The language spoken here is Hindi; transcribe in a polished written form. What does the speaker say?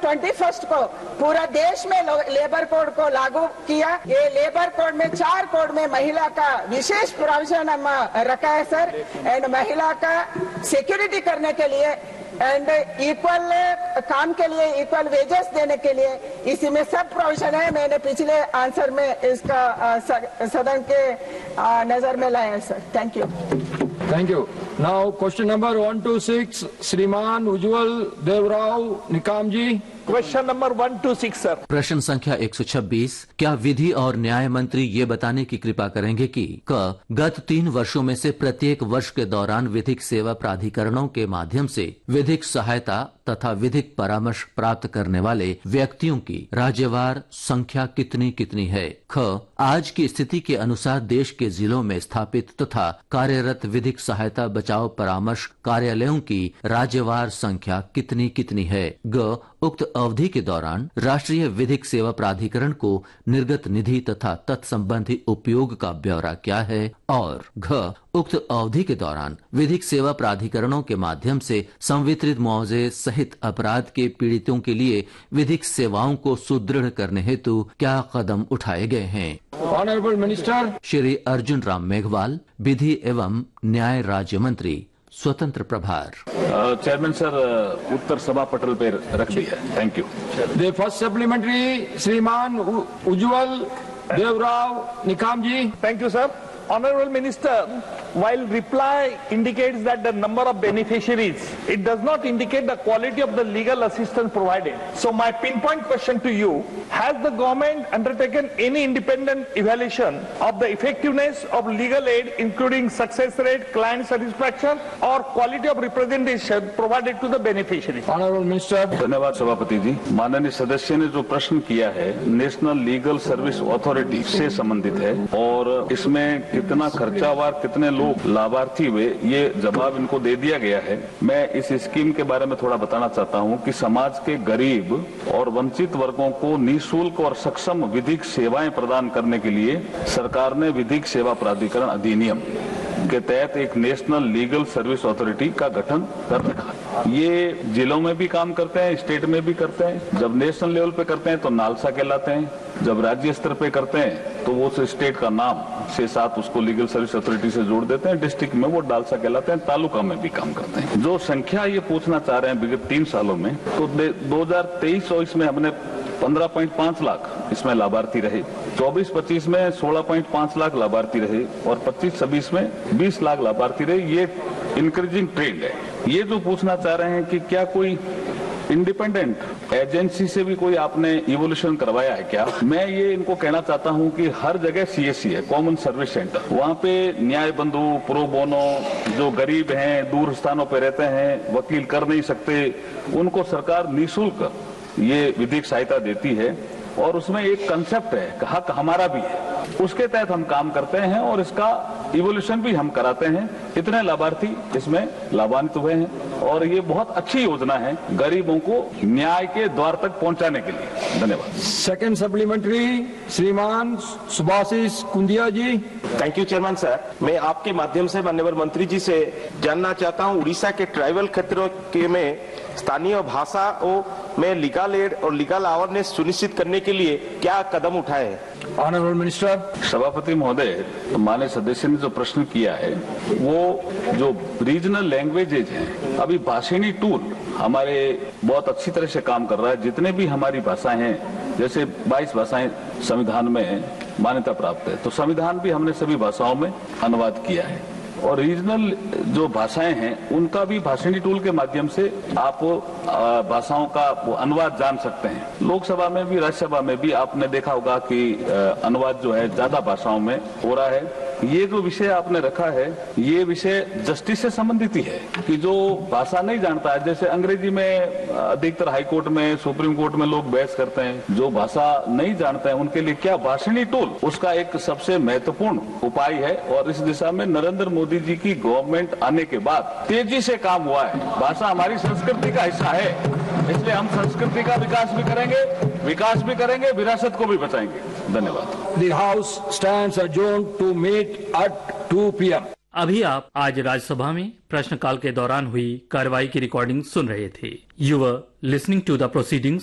21 को पूरा देश में लेबर कोड को लागू किया। ये लेबर कोड में 4 कोड में महिला का विशेष प्रोविजन हम रखा है सर, एंड महिला का सिक्योरिटी करने के लिए एंड इक्वल काम के लिए इक्वल वेजेस देने के लिए इसी में सब प्रोविजन है। मैंने पिछले आंसर में इसका सदन के नजर में लाया है sir. Thank you. Thank you. Now question number 1 to 6, Shriman Ujjwal Devrao Nikamji. Question number 1 to 6 sir. प्रश्न संख्या 126, क्या विधि और न्याय मंत्री ये बताने की कृपा करेंगे कि गत 3 वर्षों में से प्रत्येक वर्ष के दौरान विधिक सेवा प्राधिकरणों के माध्यम से विधिक सहायता तथा विधिक परामर्श प्राप्त करने वाले व्यक्तियों की राज्यवार संख्या कितनी कितनी है? आज की स्थिति के अनुसार देश के जिलों में स्थापित तथा कार्यरत विधिक सहायता बचाव परामर्श कार्यालयों की राज्यवार संख्या कितनी कितनी है? उक्त अवधि के दौरान राष्ट्रीय विधिक सेवा प्राधिकरण को निर्गत निधि तथा तत्संबंधी उपयोग का ब्यौरा क्या है? और उक्त अवधि के दौरान विधिक सेवा प्राधिकरणों के माध्यम से संवितरित मुआवजे सहित अपराध के पीड़ितों के लिए विधिक सेवाओं को सुदृढ़ करने हेतु क्या कदम उठाए गए हैं? ऑनरेबल मिनिस्टर श्री अर्जुन राम मेघवाल, विधि एवं न्याय राज्य मंत्री, स्वतंत्र प्रभार। चेयरमैन सर, उत्तर सभा पटल पे रख दिया है। Thank you. The first supplementary श्रीमान उज्जवल देवराव निकाम जी। Thank you sir. Honorable Minister, while reply indicates that the number of beneficiaries, it does not indicate the quality of the legal assistance provided. So my pinpoint question to you, has the government undertaken any independent evaluation of the effectiveness of legal aid, including success rate, client satisfaction or quality of representation provided to the beneficiaries? Honorable Minister. धन्यवाद सभापति जी। माननीय सदस्य ने जो प्रश्न किया है नेशनल लीगल सर्विस अथॉरिटी से संबंधित है और इसमें कितना खर्चावार कितने लोग लाभार्थी हुए ये जवाब इनको दे दिया गया है। मैं इस स्कीम के बारे में थोड़ा बताना चाहता हूं कि समाज के गरीब और वंचित वर्गों को निःशुल्क और सक्षम विधिक सेवाएं प्रदान करने के लिए सरकार ने विधिक सेवा प्राधिकरण अधिनियम के तहत एक नेशनल लीगल सर्विस अथॉरिटी का गठन कर रखा है। ये जिलों में भी काम करते हैं, स्टेट में भी करते हैं। जब नेशनल लेवल पे करते हैं तो नालसा कहलाते हैं, जब राज्य स्तर पे करते हैं तो वो स्टेट का नाम से साथ उसको लीगल सर्विस अथॉरिटी से जोड़ देते हैं। डिस्ट्रिक्ट में वो डालसा कहलाते हैं, तालुका में भी काम करते हैं। जो संख्या ये पूछना चाह रहे हैं विगत 3 सालों में, तो 2023 और इसमें हमने 15.5 लाख इसमें लाभार्थी रहे, 24-25 में 16.5 लाख लाभार्थी रहे और 25-26 में 20 लाख लाभार्थी रहे। ये इंक्रीजिंग ट्रेंड है। ये जो पूछना चाह रहे हैं कि क्या कोई इंडिपेंडेंट एजेंसी से भी कोई आपने इवोल्यूशन करवाया है क्या? मैं ये इनको कहना चाहता हूं कि हर जगह सीएससी है, कॉमन सर्विस सेंटर, वहां पे न्याय बंधु प्रो बोनो जो गरीब हैं, दूर स्थानों पे रहते हैं, वकील कर नहीं सकते, उनको सरकार निःशुल्क ये विधिक सहायता देती है और उसमें एक कंसेप्ट है, हक हमारा भी है, उसके तहत हम काम करते हैं और इसका इवोल्यूशन भी हम कराते हैं। इतने लाभार्थी इसमें लाभान्वित हुए हैं और ये बहुत अच्छी योजना है गरीबों को न्याय के द्वार तक पहुंचाने के लिए। धन्यवाद। सेकंड सप्लीमेंट्री श्रीमान सुभाषिष कुंदिया जी। Thank you chairman sir. मैं आपके माध्यम से माननीय मंत्री जी से जानना चाहता हूं, उड़ीसा के ट्राइबल क्षेत्रों के में स्थानीय भाषाओं में लीगल एड और लीगल अवेयरनेस सुनिश्चित करने के लिए क्या कदम उठाए हैं? Honourable minister. सभापति महोदय, माननीय सदस्य ने जो प्रश्न किया है वो जो रीजनल लैंग्वेजेज हैं, अभी भाषिणी टूल हमारे बहुत अच्छी तरह से काम कर रहा है। जितने भी हमारी भाषाएं हैं, जैसे 22 भाषाएं संविधान में मान्यता प्राप्त है, तो संविधान भी हमने सभी भाषाओं में अनुवाद किया है और रीजनल जो भाषाएं हैं उनका भी भाषिणी टूल के माध्यम से आप भाषाओं का अनुवाद जान सकते हैं। लोकसभा में भी राज्यसभा में भी आपने देखा होगा कि अनुवाद जो है ज्यादा भाषाओं में हो रहा है। ये जो विषय आपने रखा है ये विषय जस्टिस से संबंधित ही है कि जो भाषा नहीं जानता है, जैसे अंग्रेजी में अधिकतर हाई कोर्ट में सुप्रीम कोर्ट में लोग बहस करते हैं, जो भाषा नहीं जानते हैं उनके लिए क्या भाषिणी टूल उसका एक सबसे महत्वपूर्ण उपाय है और इस दिशा में नरेंद्र मोदी जी की गवर्नमेंट आने के बाद तेजी से काम हुआ है। भाषा हमारी संस्कृति का हिस्सा है, इसलिए हम संस्कृति का विकास भी करेंगे, विरासत को भी बचाएंगे। धन्यवाद। The House stands adjourned to meet at 2 p.m. अभी आप आज राज्यसभा में प्रश्नकाल के दौरान हुई कार्रवाई की रिकॉर्डिंग सुन रहे थे। You were listening to the proceedings